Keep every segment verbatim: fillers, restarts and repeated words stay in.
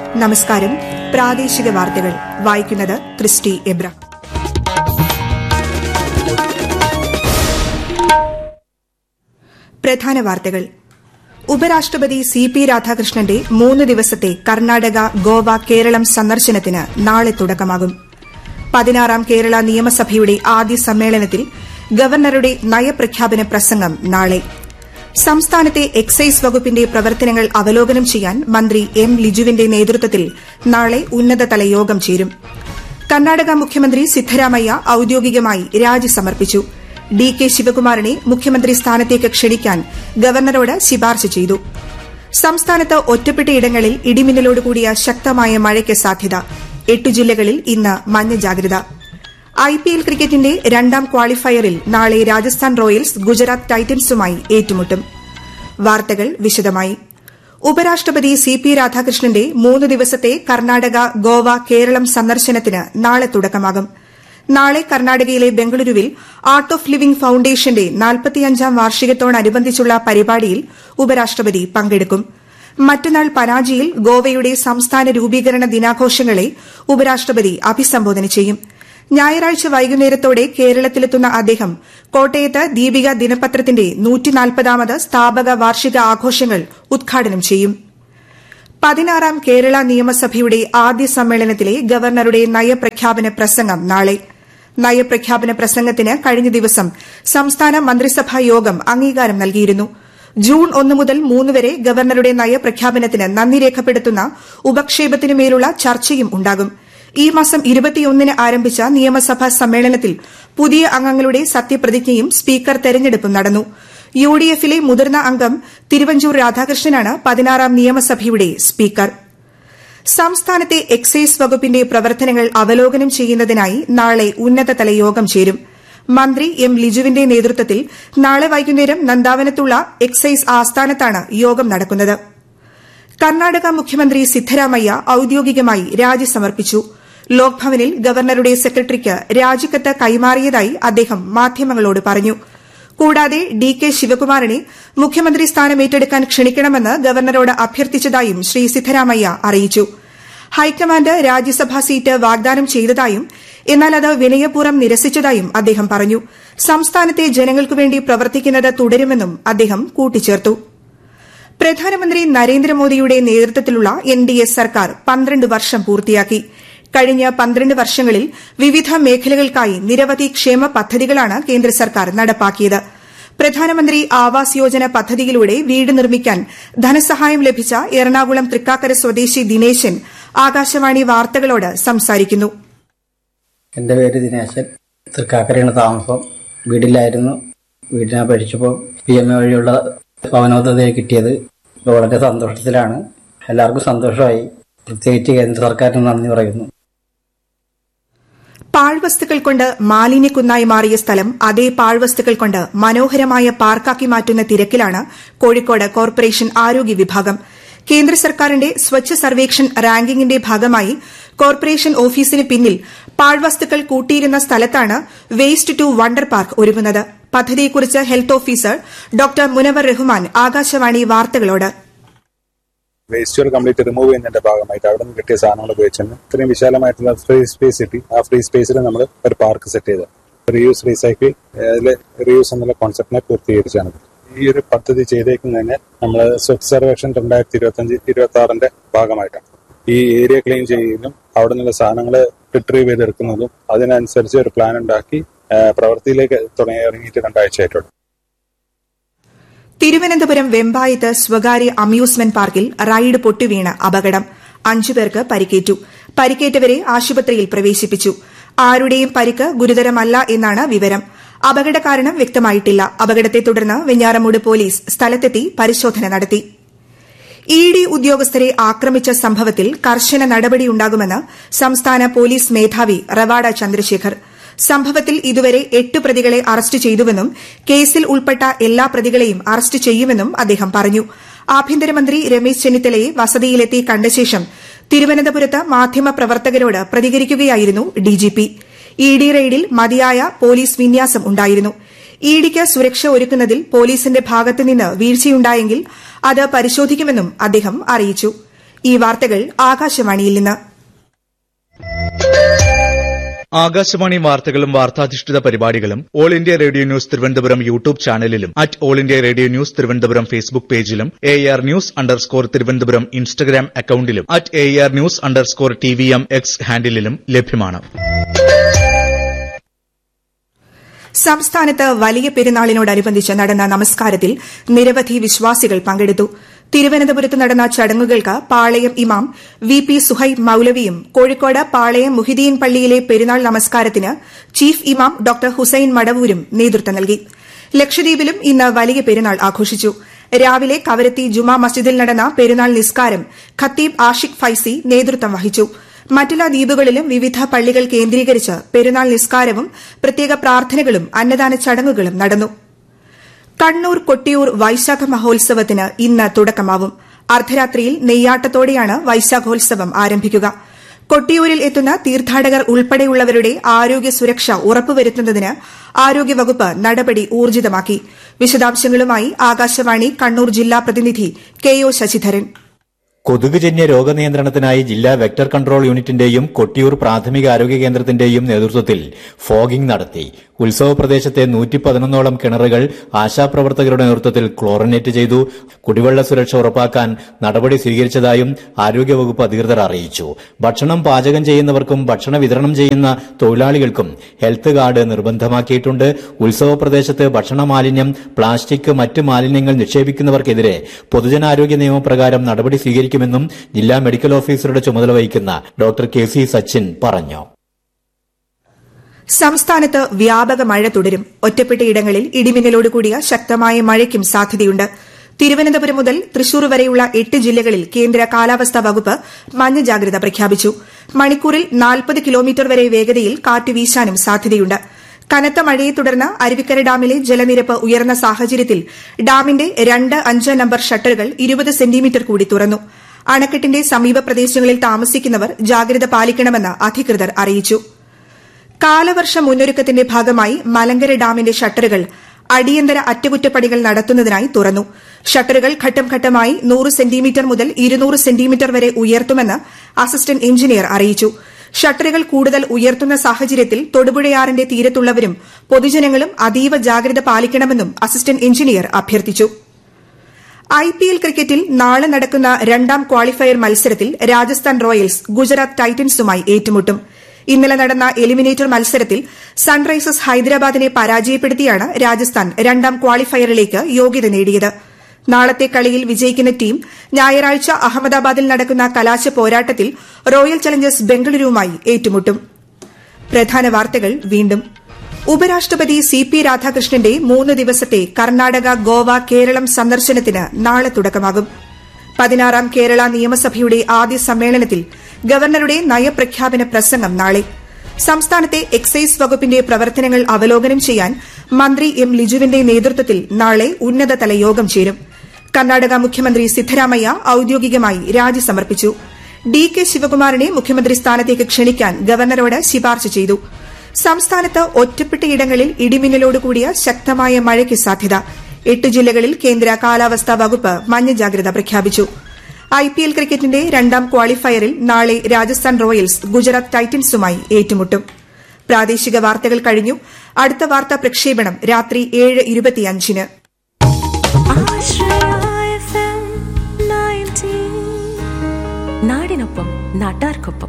നമസ്കാരം. പ്രാദേശിക വാർത്തകൾ വായിക്കുന്നത് ക്രിസ്റ്റി എബ്ര. പ്രധാന വാർത്തകൾ. ഉപരാഷ്ട്രപതി സി പി രാധാകൃഷ്ണന്റെ മൂന്ന് ദിവസത്തെ കർണാടക, ഗോവ, കേരളം സന്ദർശനത്തിന് നാളെ തുടക്കമാകും. പതിനാറാം കേരള നിയമസഭയുടെ ആദ്യ സമ്മേളനത്തിൽ ഗവർണറുടെ നയപ്രഖ്യാപന പ്രസംഗം നാളെ. സംസ്ഥാനത്തെ എക്സൈസ് വകുപ്പിന്റെ പ്രവർത്തനങ്ങൾ അവലോകനം ചെയ്യാൻ മന്ത്രി എം ലിജുവിന്റെ നേതൃത്വത്തിൽ നാളെ ഉന്നതതല യോഗം ചേരും. കർണാടക മുഖ്യമന്ത്രി സിദ്ധരാമയ്യ ഔദ്യോഗികമായി രാജി സമർപ്പിച്ചു. ഡി കെ ശിവകുമാറിനെ മുഖ്യമന്ത്രി സ്ഥാനത്തേക്ക് ക്ഷണിക്കാൻ ഗവർണറോട് ശുപാർശ ചെയ്തു. സംസ്ഥാനത്ത് ഒറ്റപ്പെട്ടയിടങ്ങളിൽ ഇടിമിന്നലോടുകൂടിയ ശക്തമായ മഴയ്ക്ക് സാധ്യത. എട്ടു ജില്ലകളിൽ ഇന്ന് മഞ്ഞ ജാഗ്രത. ഐ പി എൽ ക്രിക്കറ്റിന്റെ രണ്ടാം ക്വാളിഫയറിൽ നാളെ രാജസ്ഥാൻ റോയൽസ് ഗുജറാത്ത് ടൈറ്റൻസുമായി ഏറ്റുമുട്ടും. വാർത്തകൾ വിശദമായി. ഉപരാഷ്ട്രപതി സി പി രാധാകൃഷ്ണന്റെ മൂന്ന് ദിവസത്തെ കർണാടക, ഗോവ, കേരളം സന്ദർശനത്തിന് നാളെ തുടക്കമാകും. നാളെ കർണാടകയിലെ ബംഗളൂരുവിൽ ആർട്ട് ഓഫ് ലിവിംഗ് ഫൌണ്ടേഷന്റെ നാൽപ്പത്തിയഞ്ചാം വാർഷികത്തോടനുബന്ധിച്ചുള്ള പരിപാടിയിൽ ഉപരാഷ്ട്രപതി പങ്കെടുക്കും. മറ്റന്നാൾ പനാജിയിൽ ഗോവയുടെ സംസ്ഥാന രൂപീകരണ ദിനാഘോഷങ്ങളെ ഉപരാഷ്ട്രപതി അഭിസംബോധന ചെയ്യും. ഞായറാഴ്ച വൈകുന്നേരത്തോടെ കേരളത്തിലെത്തുന്ന അദ്ദേഹം കോട്ടയത്ത് ദീപിക ദിനപത്രത്തിന്റെ നൂറ്റിനാൽപ്പതാമത് സ്ഥാപക വാർഷിക ആഘോഷങ്ങൾ ഉദ്ഘാടനം ചെയ്യും. പതിനാറാം കേരള നിയമസഭയുടെ ആദ്യ സമ്മേളനത്തിലെ ഗവർണറുടെ നയപ്രഖ്യാപന പ്രസംഗം നാളെ. നയപ്രഖ്യാപന പ്രസംഗത്തിന് കഴിഞ്ഞ ദിവസം സംസ്ഥാന മന്ത്രിസഭാ യോഗം അംഗീകാരം നൽകിയിരുന്നു. ജൂൺ ഒന്ന് മുതൽ മൂന്ന് വരെ ഗവർണറുടെ നയപ്രഖ്യാപനത്തിന് നന്ദി രേഖപ്പെടുത്തുന്ന ഉപക്ഷേപത്തിനുമേലുള്ള ചർച്ചയും ഉണ്ടാകും. ഈ മാസം ഇരുപത്തിയൊന്നിന് ആരംഭിച്ച നിയമസഭാ സമ്മേളനത്തിൽ പുതിയ അംഗങ്ങളുടെ സത്യപ്രതിജ്ഞയും സ്പീക്കർ തെരഞ്ഞെടുപ്പും നടന്നു. യു ഡി എഫിലെ മുതിർന്ന അംഗം തിരുവഞ്ചൂർ രാധാകൃഷ്ണനാണ് പതിനാറാം നിയമസഭയുടെ സ്പീക്കർ. സംസ്ഥാനത്തെ എക്സൈസ് വകുപ്പിന്റെ പ്രവർത്തനങ്ങൾ അവലോകനം ചെയ്യുന്നതിനായി നാളെ ഉന്നതതല യോഗം ചേരും. മന്ത്രി എം ലിജുവിന്റെ നേതൃത്വത്തിൽ നാളെ വൈകുന്നേരം നന്ദാവനത്തുള്ള എക്സൈസ് ആസ്ഥാനത്താണ് യോഗം നടക്കുന്നത്. കർണാടക മുഖ്യമന്ത്രി സിദ്ധരാമയ്യ ഔദ്യോഗികമായി രാജി സമർപ്പിച്ചു. ലോക്ഭവനിൽ ഗവർണറുടെ സെക്രട്ടറിക്ക് രാജിക്കത്ത് കൈമാറിയതായി അദ്ദേഹം മാധ്യമങ്ങളോട് പറഞ്ഞു. കൂടാതെ ഡി കെ ശിവകുമാറിനെ മുഖ്യമന്ത്രി സ്ഥാനം ഏറ്റെടുക്കാൻ ക്ഷണിക്കണമെന്ന് ഗവർണറോട് അഭ്യർത്ഥിച്ചതായും ശ്രീ സിദ്ധരാമയ്യ അറിയിച്ചു. ഹൈക്കമാൻഡ് രാജ്യസഭാ സീറ്റ് വാഗ്ദാനം ചെയ്തതായും എന്നാൽ അത് വിനയപൂർവ്വം നിരസിച്ചതായും അദ്ദേഹം പറഞ്ഞു. സംസ്ഥാനത്തെ ജനങ്ങൾക്കുവേണ്ടി പ്രവർത്തിക്കുന്നത് തുടരുമെന്നും അദ്ദേഹം കൂട്ടിച്ചേർത്തു. പ്രധാനമന്ത്രി നരേന്ദ്രമോദിയുടെ നേതൃത്വത്തിലുള്ള എൻ ഡി എ സർക്കാർ പന്ത്രണ്ട് വർഷം പൂർത്തിയാക്കി. കഴിഞ്ഞ പന്ത്രണ്ട് വർഷങ്ങളിൽ വിവിധ മേഖലകൾക്കായി നിരവധി ക്ഷേമ പദ്ധതികളാണ് കേന്ദ്ര സർക്കാർ നടപ്പാക്കിയത്. പ്രധാനമന്ത്രി ആവാസ് യോജന പദ്ധതിയിലൂടെ വീട് നിർമ്മിക്കാൻ ധനസഹായം ലഭിച്ച എറണാകുളം തൃക്കാക്കര സ്വദേശി ദിനേശൻ ആകാശവാണി വാർത്തകളോട് സംസാരിക്കുന്നു. എന്റെ പേര് ദിനേശൻ. തൃക്കാക്കരയാണ് താമസം. വീടില്ലായിരുന്നു. വീടിനെ പഠിച്ചപ്പോൾ പി എം എ വഴിയുള്ള ഭവനോദ്ധതയെ കിട്ടിയത്. വളരെ സന്തോഷത്തിലാണ്. എല്ലാവർക്കും സന്തോഷമായി. പ്രത്യേകിച്ച് കേന്ദ്ര സർക്കാരിന് നന്ദി പറയുന്നു. പാഴ്വസ്തുക്കൾ കൊണ്ട് മാലിന്യക്കുന്നായി മാറിയ സ്ഥലം അതേ പാഴ്വസ്തുക്കൾ കൊണ്ട് മനോഹരമായ പാർക്കാക്കി മാറ്റുന്ന തിരക്കിലാണ് കോഴിക്കോട് കോർപ്പറേഷൻ ആരോഗ്യ വിഭാഗം. കേന്ദ്ര സർക്കാരിന്റെ സ്വച്ഛ സർവേക്ഷൺ റാങ്കിങ്ങിന്റെ ഭാഗമായി കോർപ്പറേഷൻ ഓഫീസിന് പിന്നിൽ പാഴ്വസ്തുക്കൾ കൂട്ടിയിരുന്ന സ്ഥലത്താണ് വേസ്റ്റ് ടു വണ്ടർ പാർക്ക് ഒരുങ്ങുന്നത്. പദ്ധതിയെക്കുറിച്ച് health officer doctor Munavar Rahman Akashvani വാർത്തകളോട്. വേസ്റ്റുകൾ കംപ്ലീറ്റ് റിമൂവ് ചെയ്യുന്നതിന്റെ ഭാഗമായിട്ട് അവിടെ നിന്ന് കിട്ടിയ സാധനങ്ങൾ ഉപയോഗിച്ചാണ് ഇത്രയും വിശാലമായിട്ടുള്ള ഫ്രീ സ്പേസ് കിട്ടി. ആ ഫ്രീ സ്പേസിൽ നമ്മൾ ഒരു പാർക്ക് സെറ്റ് ചെയ്ത് റീയൂസ് റീസൈക്കിൾ അതിൽ റീയൂസ് എന്നുള്ള കോൺസെപ്റ്റിനെ പൂർത്തീകരിച്ചാണ് ഈ ഒരു പദ്ധതി ചെയ്തേക്കുന്നതിന് നമ്മൾ സ്വച്ഛ സർവേക്ഷൺ രണ്ടായിരത്തി ഇരുപത്തി അഞ്ച് ഇരുപത്തി ആറിന്റെ ഭാഗമായിട്ടാണ് ഈ ഏരിയ ക്ലീൻ ചെയ്യുന്നതും അവിടെ നിന്നുള്ള സാധനങ്ങൾ റിട്രീവ് ചെയ്തെടുക്കുന്നതും അതിനനുസരിച്ച് ഒരു പ്ലാൻ ഉണ്ടാക്കി പ്രവൃത്തിയിലേക്ക് തുടങ്ങി ഇറങ്ങിയിട്ട് രണ്ടാഴ്ചയായിട്ടുള്ളൂ. തിരുവനന്തപുരം വെമ്പായത്ത് സ്വകാര്യ അമ്യൂസ്മെന്റ് പാർക്കിൽ റൈഡ് പൊട്ടിവീണ് അപകടം. അഞ്ചുപേർക്ക് പരിക്കേറ്റു. പരിക്കേറ്റവരെ ആശുപത്രിയിൽ പ്രവേശിപ്പിച്ചു. ആരുടെയും പരിക്ക് ഗുരുതരമല്ല എന്നാണ് വിവരം. അപകട കാരണം വ്യക്തമായിട്ടില്ല. അപകടത്തെ തുടർന്ന് വെഞ്ഞാറമൂട് പോലീസ് സ്ഥലത്തെത്തി പരിശോധന നടത്തി. ഇ ഡി ഉദ്യോഗസ്ഥരെ ആക്രമിച്ച സംഭവത്തിൽ കർശന നടപടിയുണ്ടാകുമെന്ന് സംസ്ഥാന പോലീസ് മേധാവി റവാഡ ചന്ദ്രശേഖർ. സംഭവത്തിൽ ഇതുവരെ എട്ട് പ്രതികളെ അറസ്റ്റ് ചെയ്തുവെന്നും കേസിൽ ഉൾപ്പെട്ട എല്ലാ പ്രതികളെയും അറസ്റ്റ് ചെയ്യുമെന്നും അദ്ദേഹം പറഞ്ഞു. ആഭ്യന്തരമന്ത്രി രമേശ് ചെന്നിത്തലയെ വസതിയിലെത്തി കണ്ടശേഷം തിരുവനന്തപുരത്ത് മാധ്യമപ്രവർത്തകരോട് പ്രതികരിക്കുകയായിരുന്നു ഡിജിപി. ഇ ഡി റെയ്ഡിൽ മതിയായ പോലീസ് വിന്യാസം ഉണ്ടായിരുന്നു. ഇഡിക്ക് സുരക്ഷ ഒരുക്കുന്നതിൽ പോലീസിന്റെ ഭാഗത്തുനിന്ന് വീഴ്ചയുണ്ടായെങ്കിൽ അത് പരിശോധിക്കുമെന്നും അദ്ദേഹം അറിയിച്ചു. ഈ വാർത്തകൾ ആകാശവാണിയിൽ നിന്ന്. ആകാശവാണി വാർത്തകളും വാർത്താധിഷ്ഠിത പരിപാടികളും all India radio news Thiruvananthapuram YouTube ചാനലിലും at all India radio news Thiruvananthapuram Facebook പേജിലും A R news underscore Thiruvananthapuram Instagram അക്കൌണ്ടിലും at A R news underscore T V M X ഹാൻഡിലും ലഭ്യമാണ്. സംസ്ഥാനത്ത് വലിയ പെരുന്നാളിനോടനുബന്ധിച്ച് നടന്ന നമസ്കാരത്തിൽ നിരവധി വിശ്വാസികൾ പങ്കെടുത്തു. തിരുവനന്തപുരത്ത് നടന്ന ചടങ്ങുകൾക്ക് പാളയം ഇമാം വി പി സുഹൈബ് മൌലവിയും കോഴിക്കോട് പാളയം മുഹിദ്ദീൻ പള്ളിയിലെ പെരുന്നാൾ നമസ്കാരത്തിന് ചീഫ് ഇമാം ഡോക്ടർ ഹുസൈൻ മടവൂരും നേതൃത്വം നൽകി. ലക്ഷദ്വീപിലും ഇന്ന് വലിയ പെരുന്നാൾ ആഘോഷിച്ചു. രാവിലെ കവരത്തി ജുമാ മസ്ജിദിൽ നടന്ന പെരുന്നാൾ നിസ്കാരം ഖത്തീബ് ആഷിഖ് ഫൈസി നേതൃത്വം വഹിച്ചു. മറ്റെല്ലാ ദ്വീപുകളിലും വിവിധ പള്ളികൾ കേന്ദ്രീകരിച്ച് പെരുന്നാൾ നിസ്കാരവും പ്രത്യേക പ്രാർത്ഥനകളും അന്നദാന ചടങ്ങുകളും നടന്നു. കണ്ണൂർ കൊട്ടിയൂർ വൈശാഖ മഹോത്സവത്തിന് ഇന്ന് തുടക്കമാവും. അർദ്ധരാത്രിയിൽ നെയ്യാട്ടത്തോടെയാണ് വൈശാഖോത്സവം ആരംഭിക്കുക. കൊട്ടിയൂരിൽ എത്തുന്ന തീർത്ഥാടകർ ഉൾപ്പെടെയുള്ളവരുടെ ആരോഗ്യ സുരക്ഷ ഉറപ്പുവരുത്തുന്നതിന് ആരോഗ്യവകുപ്പ് നടപടി ഊർജിതമാക്കി. വിശദാംശങ്ങളുമായി ആകാശവാണി കണ്ണൂർ ജില്ലാ പ്രതിനിധി കെ ഒ ശശിധരൻ. കൊതുകുജന്യ രോഗനിയന്ത്രണത്തിനായി ജില്ലാ വെക്ടർ കൺട്രോൾ യൂണിറ്റിന്റെയും കൊട്ടിയൂർ പ്രാഥമിക ആരോഗ്യ കേന്ദ്രത്തിന്റെയും നേതൃത്വത്തിൽ ഫോഗിംഗ് നടത്തി. ഉത്സവ പ്രദേശത്തെ നൂറ്റി പതിനൊന്നോളം കിണറുകൾ ആശാപ്രവർത്തകരുടെ നേതൃത്വത്തിൽ ക്ലോറിനേറ്റ് ചെയ്തു. കുടിവെള്ള സുരക്ഷ ഉറപ്പാക്കാൻ നടപടി സ്വീകരിച്ചതായും ആരോഗ്യവകുപ്പ് അധികൃതർ അറിയിച്ചു. ഭക്ഷണം പാചകം ചെയ്യുന്നവർക്കും ഭക്ഷണ വിതരണം ചെയ്യുന്ന തൊഴിലാളികൾക്കും ഹെൽത്ത് കാർഡ് നിർബന്ധമാക്കിയിട്ടുണ്ട്. ഉത്സവ പ്രദേശത്ത് ഭക്ഷണ മാലിന്യം, പ്ലാസ്റ്റിക്, മറ്റ് മാലിന്യങ്ങൾ നിക്ഷേപിക്കുന്നവർക്കെതിരെ പൊതുജനാരോഗ്യ നിയമപ്രകാരം നടപടി സ്വീകരിക്കുമെന്നും ജില്ലാ മെഡിക്കൽ ഓഫീസറുടെ ചുമതല വഹിക്കുന്ന ഡോക്ടർ കെ സി സച്ചിൻ പറഞ്ഞു. സംസ്ഥാനത്ത് വ്യാപക മഴ തുടരും. ഒറ്റപ്പെട്ടയിടങ്ങളിൽ ഇടിമിന്നലോടുകൂടിയ ശക്തമായ മഴയ്ക്കും സാധ്യതയുണ്ട്. തിരുവനന്തപുരം മുതൽ തൃശൂർ വരെയുള്ള എട്ട് ജില്ലകളിൽ കേന്ദ്ര കാലാവസ്ഥാ വകുപ്പ് മഞ്ഞ ജാഗ്രത പ്രഖ്യാപിച്ചു. മണിക്കൂറിൽ നാൽപ്പത് കിലോമീറ്റർ വരെ വേഗതയിൽ കാറ്റ് വീശാനും സാധ്യതയുണ്ട്. കനത്ത മഴയെ തുടർന്ന് അരുവിക്കര ഡാമിലെ ജലനിരപ്പ് ഉയർന്ന സാഹചര്യത്തിൽ ഡാമിന്റെ രണ്ട് അഞ്ച് നമ്പർ ഷട്ടറുകൾ ഇരുപത് സെന്റിമീറ്റർ കൂടി തുറന്നു. അണക്കെട്ടിന്റെ സമീപ പ്രദേശങ്ങളിൽ താമസിക്കുന്നവർ ജാഗ്രത പാലിക്കണമെന്ന് അധികൃതർ അറിയിച്ചു. കാലവർഷ മുന്നൊരുക്കത്തിന്റെ ഭാഗമായി മലങ്കര ഡാമിന്റെ ഷട്ടറുകൾ അടിയന്തര അറ്റകുറ്റപ്പണികൾ നടത്തുന്നതിനായി തുറന്നു. ഷട്ടറുകൾ ഘട്ടം ഘട്ടമായി നൂറ് സെന്റിമീറ്റർ മുതൽ ഇരുന്നൂറ് സെന്റിമീറ്റർ വരെ ഉയർത്തുമെന്ന് അസിസ്റ്റന്റ് എഞ്ചിനീയർ അറിയിച്ചു. ഷട്ടറുകൾ കൂടുതൽ ഉയർത്തുന്ന സാഹചര്യത്തിൽ തൊടുപുഴയാറിന്റെ തീരത്തുള്ളവരും പൊതുജനങ്ങളും അതീവ ജാഗ്രത പാലിക്കണമെന്നും അസിസ്റ്റന്റ് എഞ്ചിനീയർ അഭ്യർത്ഥിച്ചു. ഐപിഎൽ ക്രിക്കറ്റിൽ നാളെ നടക്കുന്ന രണ്ടാം ക്വാളിഫയർ മത്സരത്തിൽ രാജസ്ഥാൻ റോയൽസ് ഗുജറാത്ത് ടൈറ്റൻസുമായി ഏറ്റുമുട്ടും. ഇന്നലെ നടന്ന എലിമിനേറ്റർ മത്സരത്തിൽ സൺറൈസേഴ്സ് ഹൈദരാബാദിനെ പരാജയപ്പെടുത്തിയാണ് രാജസ്ഥാൻ രണ്ടാം ക്വാളിഫയറിലേക്ക് യോഗ്യത നേടിയത്. നാളത്തെ കളിയിൽ വിജയിക്കുന്ന ടീം ഞായറാഴ്ച അഹമ്മദാബാദിൽ നടക്കുന്ന കലാശ പോരാട്ടത്തിൽ റോയൽ ചലഞ്ചേഴ്സ് ബംഗളൂരുവുമായി ഏറ്റുമുട്ടും. പ്രധാന വാർത്തകൾ വീണ്ടും. ഉപരാഷ്ട്രപതി സി പി രാധാകൃഷ്ണന്റെ മൂന്ന് ദിവസത്തെ കർണാടക, ഗോവ, കേരളം സന്ദർശനത്തിന് നാളെ തുടക്കമാകും. പതിനാറാം കേരള നിയമസഭയുടെ ആദ്യ സമ്മേളനത്തിൽ ഗവർണറുടെ നയപ്രഖ്യാപന പ്രസംഗം നാളെ. സംസ്ഥാനത്തെ എക്സൈസ് വകുപ്പിന്റെ പ്രവർത്തനങ്ങൾ അവലോകനം ചെയ്യാൻ മന്ത്രി എം ലിജുവിന്റെ നേതൃത്വത്തിൽ നാളെ ഉന്നതതല യോഗം ചേരും. കർണാടക മുഖ്യമന്ത്രി സിദ്ധരാമയ്യ ഔദ്യോഗികമായി രാജി സമർപ്പിച്ചു. ഡി കെ ശിവകുമാറിനെ മുഖ്യമന്ത്രി സ്ഥാനത്തേക്ക് ക്ഷണിക്കാൻ ഗവർണറോട് ശുപാർശ ചെയ്തു. സംസ്ഥാനത്ത് ഒറ്റപ്പെട്ടയിടങ്ങളിൽ ഇടിമിന്നലോടുകൂടിയ ശക്തമായ മഴയ്ക്ക് സാധ്യത. എട്ട് ജില്ലകളിൽ കേന്ദ്ര കാലാവസ്ഥാ വകുപ്പ് മഞ്ഞ ജാഗ്രത പ്രഖ്യാപിച്ചു. ഐപിഎൽ ക്രിക്കറ്റിന്റെ രണ്ടാം ക്വാളിഫയറിൽ നാളെ രാജസ്ഥാൻ റോയൽസ് ഗുജറാത്ത് ടൈറ്റൻസുമായി ഏറ്റുമുട്ടും. പ്രാദേശിക വാർത്തകൾ കഴിഞ്ഞു. അടുത്ത വാർത്താ പ്രക്ഷേപണം രാത്രി ഏഴ് ഇരുപത്തിയഞ്ചിന്. നാടിനൊപ്പം നാട്ടാർക്കൊപ്പം.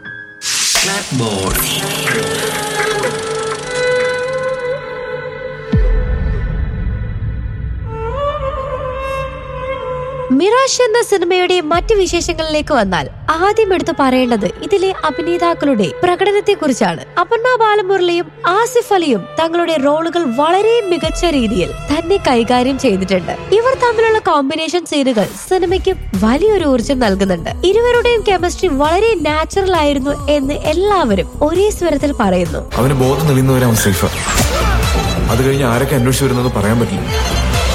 മിറാഷ് എന്ന സിനിമയുടെ മറ്റു വിശേഷങ്ങളിലേക്ക് വന്നാൽ ആദ്യം എടുത്തു പറയേണ്ടത് ഇതിലെ അഭിനേതാക്കളുടെ പ്രകടനത്തെ കുറിച്ചാണ്. അപർണ ബാലമുരളിയും ആസിഫ് അലിയും തങ്ങളുടെ റോളുകൾ വളരെ മികച്ച രീതിയിൽ തന്നെ കൈകാര്യം ചെയ്തിട്ടുണ്ട്. ഇവർ തമ്മിലുള്ള കോമ്പിനേഷൻ സീനുകൾ സിനിമയ്ക്ക് വലിയൊരു ഊർജം നൽകുന്നുണ്ട്. ഇരുവരുടെയും കെമിസ്ട്രി വളരെ നാച്ചുറൽ ആയിരുന്നു എന്ന് എല്ലാവരും ഒരേ സ്വരത്തിൽ പറയുന്നു. അവന് ബോധം തെളിയുന്നവരാണ് സേഫ്. അത് കഴിഞ്ഞ് ആരൊക്കെ അന്വേഷിച്ചു വരുന്നത് പറയാൻ പറ്റില്ല.